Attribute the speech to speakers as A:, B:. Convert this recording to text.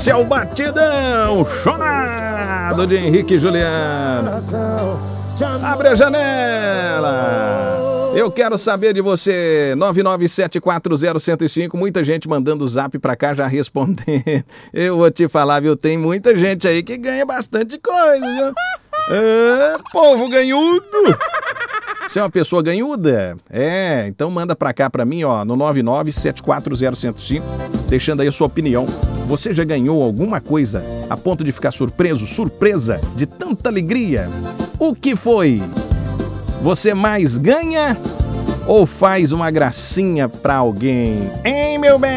A: Esse é o batidão chonado de Henrique e Juliana. Abre a janela. Eu quero saber de você, 997401005, muita gente mandando o zap pra cá já respondendo. Eu vou te falar, viu, tem muita gente aí que ganha bastante coisa, viu? Povo ganhudo. Você é uma pessoa ganhuda? Então manda pra cá pra mim, ó, no 997401005, deixando aí a sua opinião. Você já ganhou alguma coisa a ponto de ficar surpresa de tanta alegria? O que foi? Você mais ganha ou faz uma gracinha pra alguém? Hein, meu bem?